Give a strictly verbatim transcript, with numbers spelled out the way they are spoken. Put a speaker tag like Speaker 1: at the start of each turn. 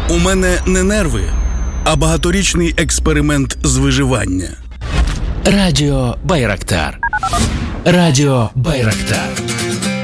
Speaker 1: У мене не нерви, а багаторічний експеримент з виживання.
Speaker 2: Радіо Байрактар. Радіо Байрактар.